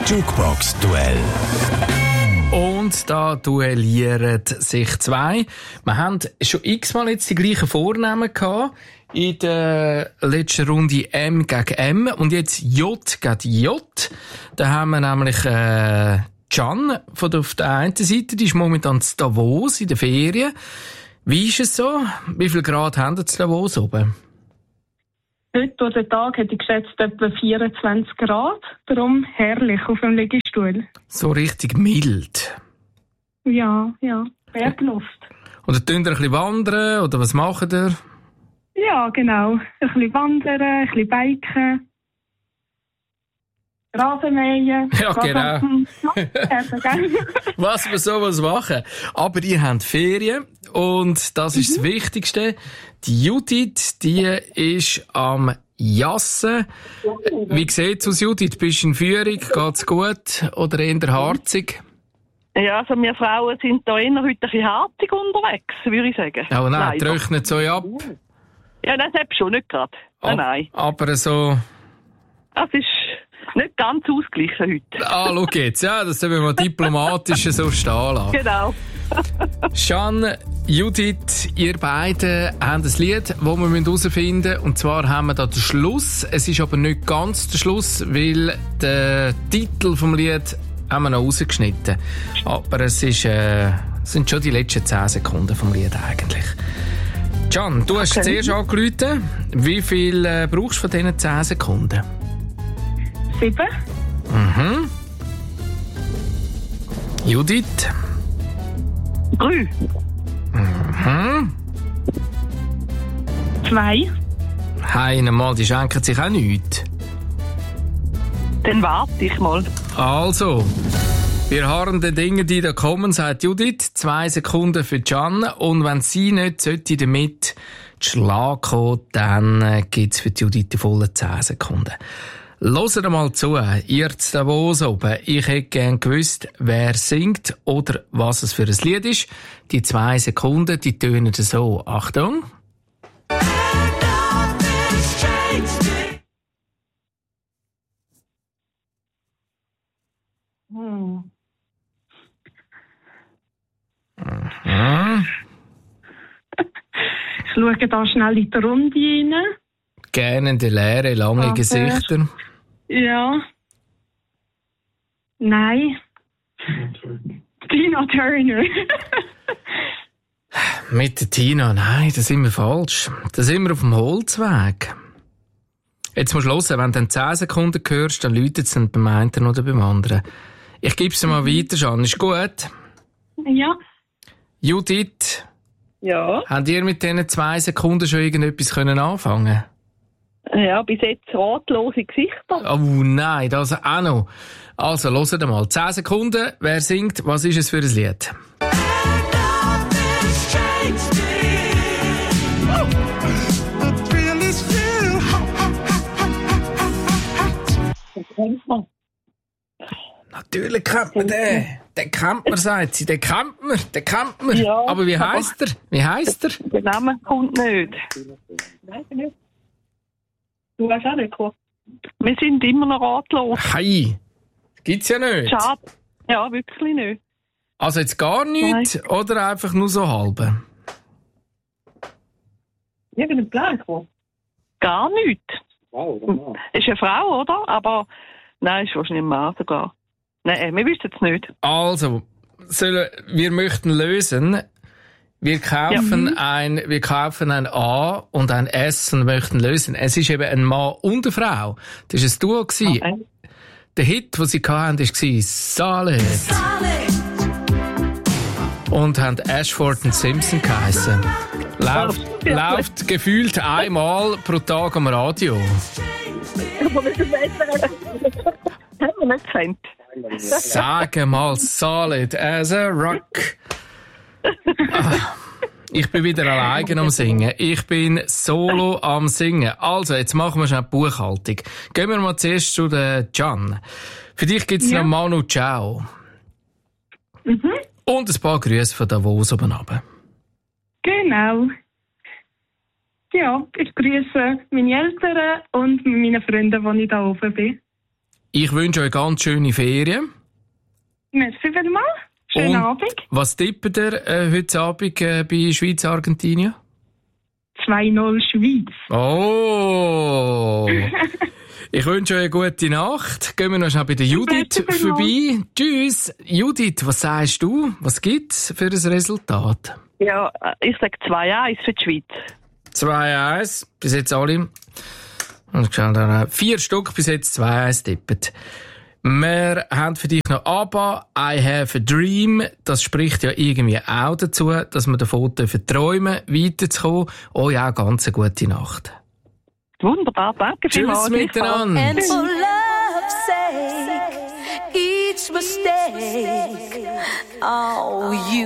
Jukebox-Duell. Und da duellieren sich zwei. Wir haben schon x-mal jetzt die gleichen Vornamen gehabt. In der letzten Runde M gegen M. Und jetzt J gegen J. Da haben wir nämlich Can von auf der einen Seite. Die ist momentan in Davos in der Ferien. Wie ist es so? Wie viel Grad haben Sie in Davos oben? Heute durch den Tag hätte ich geschätzt etwa 24 Grad. Darum herrlich auf dem Liegestuhl. So richtig mild. Ja, Bergluft. Oder tun ihr ein bisschen wandern? Oder was macht ihr? Ja, genau. Ein bisschen wandern, ein bisschen biken. Rasenmähen. Ja, genau. Was wir sowas machen. Aber ihr habt Ferien und das ist das Wichtigste. Die Judith, die ist am Jassen. Wie sieht's aus, Judith? Bist du in Führung? Geht's gut? Oder eher harzig? Ja, also wir Frauen sind da eher heute ein bisschen harzig unterwegs, würde ich sagen. Oh nein, trocknet so ab. Ja, das habe ich schon nicht gerade. Nein. Aber so... Das ist nicht ganz ausgeglichen heute. Schau jetzt. Ja, das sollen wir mal diplomatisch so stehen lassen. Genau. Can, Judith, ihr beiden haben ein Lied, das wir herausfinden müssen. Und zwar haben wir da den Schluss. Es ist aber nicht ganz der Schluss, weil den Titel vom Lied haben wir noch rausgeschnitten. Aber es sind schon die letzten 10 Sekunden vom Lied eigentlich. Can, du hast zuerst angerufen. Wie viel brauchst du von diesen 10 Sekunden? 7. Mhm. Judith? 3. Mhm. 2. Heine mal, die schenken sich auch nichts. Dann warte ich mal. Also, wir harren den Dingen, die da kommen, sagt Judith. 2 Sekunden für Can. Und wenn sie nicht sollte damit zu Schlag kommen, dann gibt's für Judith die vollen 10 Sekunden. Hört mal zu, ihr zu Davos oben. Ich hätte gern gewusst, wer singt oder was es für ein Lied ist. Die 2 Sekunden, die tönen so. Achtung. Mhm. Ich schaue da schnell in die Runde rein. Gähnende, leere, lange Gesichter. Ja. Nein. Tina Turner. Mit der Tina, nein, da sind wir falsch. Da sind wir auf dem Holzweg. Jetzt musst du hören, wenn du dann 10 Sekunden hörst, dann läutet es dann beim einen oder beim anderen. Ich gebe es dir mal weiter, Jeanne. Ist gut? Ja. Judith? Ja. Habt ihr mit diesen 2 Sekunden schon irgendetwas anfangen können? Ja, bis jetzt ratlose Gesichter. Oh nein, das auch noch. Also, hört mal. 10 Sekunden. Wer singt? Was ist es für ein Lied? Natürlich kennt man den. Den kennt man, sagt sie. Den kennt man. Ja, aber wie heisst er? Der Name kommt nicht. Nein, nicht. Du hast auch nicht gekommen. Wir sind immer noch ratlos. Hey, gibt's ja nicht. Schade. Ja, wirklich nicht. Also jetzt gar nichts oder einfach nur so halbe? Irgendein Plan gekommen? Gar nichts. Wow. Ist eine Frau, oder? Aber nein, ist wahrscheinlich ein Mann sogar. Nein, wir wissen es nicht. Also, wir möchten lösen. Wir kaufen ein A und ein S und möchten lösen. Es ist eben ein Mann und eine Frau. Das war ein Duo. Okay. Der Hit, den sie hatten, war Saleh. Und haben Ashford und Simpson geheissen. Läuft gefühlt einmal pro Tag am Radio. Aber wir sind besser. Haben wir nicht gefällt. Sag mal, solid as a rock. Ich bin wieder alleine am Singen. Ich bin solo am Singen. Also, jetzt machen wir schnell die Buchhaltung. Gehen wir mal zuerst zu der Can. Für dich gibt's noch Manu Ciao. Mhm. Und ein paar Grüße von Davos oben runter. Genau. Ja, ich grüße meine Eltern und meine Freunde, die ich da oben bin. Ich wünsche euch ganz schöne Ferien. Merci vielmals. Schönen Abend. Was tippt ihr heute Abend bei Schweiz-Argentinien? 2-0 Schweiz. Oh! Ich wünsche euch eine gute Nacht. Gehen wir noch schnell bei der Judith vorbei. Tschüss. Judith, was sagst du? Was gibt es für ein Resultat? Ja, ich sage 2-1 für die Schweiz. 2-1. Bis jetzt alle. Und 4 Stück bis jetzt 2-1 tippen. Wir haben für dich noch ABBA, I Have a Dream. Das spricht ja irgendwie auch dazu, dass wir davon träumen, weiterzukommen. Euch auch ganz eine gute Nacht. Wunderbar, danke vielmals. Tschüss miteinander. And for love's sake, each mistake, oh, you